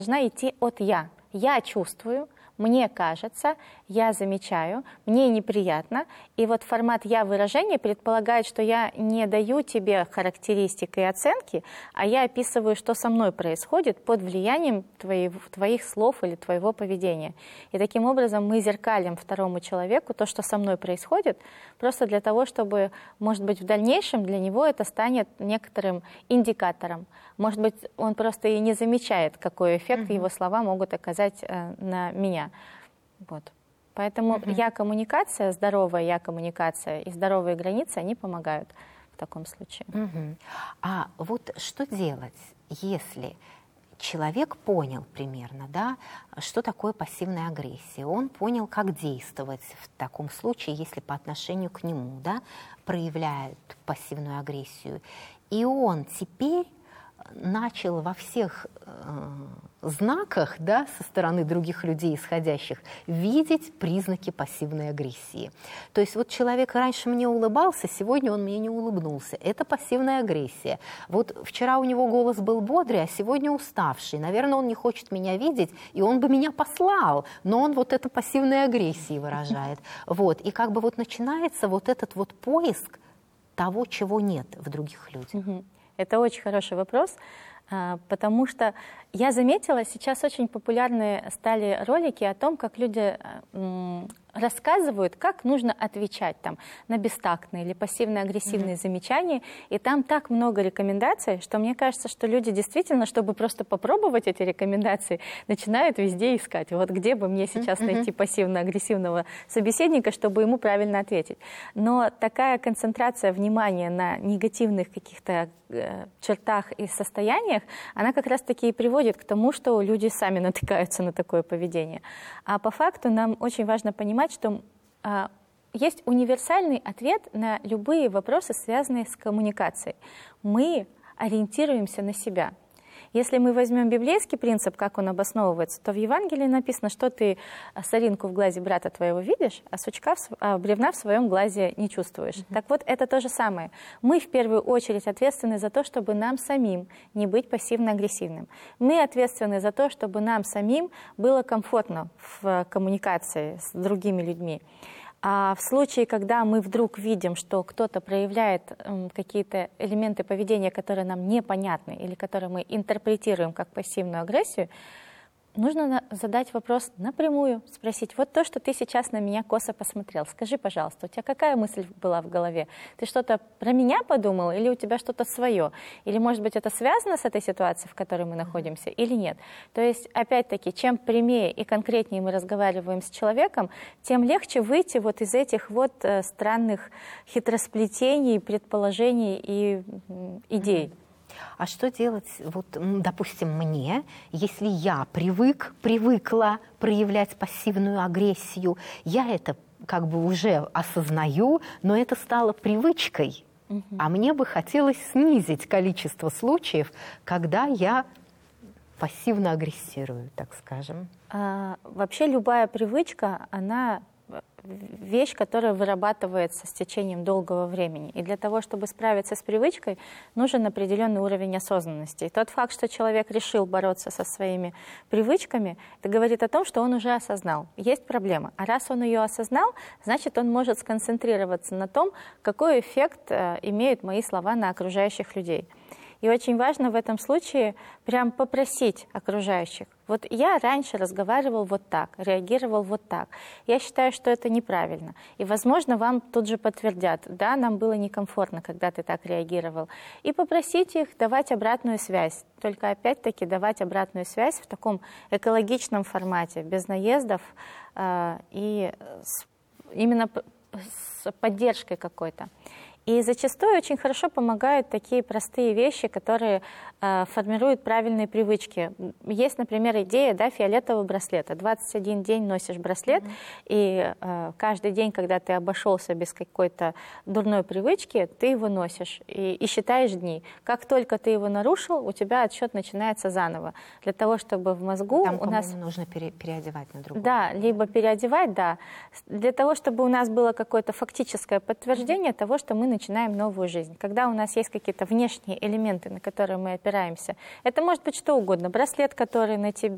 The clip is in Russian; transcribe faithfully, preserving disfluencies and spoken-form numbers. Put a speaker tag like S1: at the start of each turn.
S1: должна идти от «я». Я чувствую, мне кажется, я замечаю, мне неприятно. И вот формат «я» выражения предполагает, что я не даю тебе характеристик и оценки, а я описываю, что со мной происходит под влиянием твоих, твоих слов или твоего поведения. И таким образом мы зеркалим второму человеку то, что со мной происходит, просто для того, чтобы, может быть, в дальнейшем для него это станет некоторым индикатором. Может быть, он просто и не замечает, какой эффект mm-hmm. его слова могут оказать э, на меня. Вот. Поэтому mm-hmm. я-коммуникация, здоровая я-коммуникация и здоровые границы, они помогают в таком случае.
S2: Mm-hmm. А вот что делать, если человек понял примерно, да, что такое пассивная агрессия? Он понял, как действовать в таком случае, если по отношению к нему, да, проявляют пассивную агрессию. И он теперь начал во всех э, знаках, да, со стороны других людей исходящих видеть признаки пассивной агрессии. То есть вот человек раньше мне улыбался, сегодня он мне не улыбнулся. Это пассивная агрессия. Вот вчера у него голос был бодрый, а сегодня уставший. Наверное, он не хочет меня видеть, и он бы меня послал, но он вот это пассивной агрессией выражает. Вот. И как бы вот начинается вот этот вот поиск того, чего нет в других людях.
S1: Это очень хороший вопрос, потому что я заметила, сейчас очень популярны стали ролики о том, как люди рассказывают, как нужно отвечать там, на бестактные или пассивно-агрессивные mm-hmm. замечания. И там так много рекомендаций, что мне кажется, что люди действительно, чтобы просто попробовать эти рекомендации, начинают везде искать. Вот где бы мне сейчас mm-hmm. найти пассивно-агрессивного собеседника, чтобы ему правильно ответить. Но такая концентрация внимания на негативных каких-то э, чертах и состояниях, она как раз-таки и приводит к тому, что люди сами натыкаются на такое поведение. А по факту нам очень важно понимать, что а, есть универсальный ответ на любые вопросы, связанные с коммуникацией. Мы ориентируемся на себя. Если мы возьмем библейский принцип, как он обосновывается, то в Евангелии написано, что ты соринку в глазе брата твоего видишь, а сучка, в, а бревна в своем глазе не чувствуешь. Mm-hmm. Так вот, это то же самое. Мы в первую очередь ответственны за то, чтобы нам самим не быть пассивно-агрессивным. Мы ответственны за то, чтобы нам самим было комфортно в коммуникации с другими людьми. А в случае, когда мы вдруг видим, что кто-то проявляет м, какие-то элементы поведения, которые нам непонятны или которые мы интерпретируем как пассивную агрессию, нужно задать вопрос напрямую, спросить, вот то, что ты сейчас на меня косо посмотрел, скажи, пожалуйста, у тебя какая мысль была в голове? Ты что-то про меня подумал или у тебя что-то свое? Или, может быть, это связано с этой ситуацией, в которой мы находимся, или нет? То есть, опять-таки, чем прямее и конкретнее мы разговариваем с человеком, тем легче выйти вот из этих вот э, странных хитросплетений, предположений и э, идей.
S2: А что делать, вот, допустим, мне, если я привык, привыкла проявлять пассивную агрессию, я это как бы уже осознаю, но это стало привычкой, угу. а мне бы хотелось снизить количество случаев, когда я пассивно агрессирую, так скажем.
S1: А, вообще любая привычка, она... вещь, которая вырабатывается с течением долгого времени. И для того, чтобы справиться с привычкой, нужен определенный уровень осознанности. И тот факт, что человек решил бороться со своими привычками, это говорит о том, что он уже осознал. Есть проблема. А раз он ее осознал, значит, он может сконцентрироваться на том, какой эффект э, имеют мои слова на окружающих людей. И очень важно в этом случае прям попросить окружающих. Вот я раньше разговаривал вот так, реагировал вот так. Я считаю, что это неправильно. И, возможно, вам тут же подтвердят, да, нам было некомфортно, когда ты так реагировал. И попросить их давать обратную связь. Только, опять-таки, давать обратную связь в таком экологичном формате, без наездов э, и с, именно с поддержкой какой-то. И зачастую очень хорошо помогают такие простые вещи, которые э, формируют правильные привычки. Есть, например, идея, да, фиолетового браслета. двадцать один день носишь браслет, mm-hmm. и э, каждый день, когда ты обошелся без какой-то дурной привычки, ты его носишь и, и считаешь дни. Как только ты его нарушил, у тебя отсчет начинается заново. Для того, чтобы в мозгу
S2: Там,
S1: у нас...
S2: нужно пере, переодевать на другую.
S1: Да, либо переодевать, да. Для того, чтобы у нас было какое-то фактическое подтверждение mm-hmm. того, что мы начинаем новую жизнь. Когда у нас есть какие-то внешние элементы, на которые мы опираемся, это может быть что угодно. Браслет, который на тебе,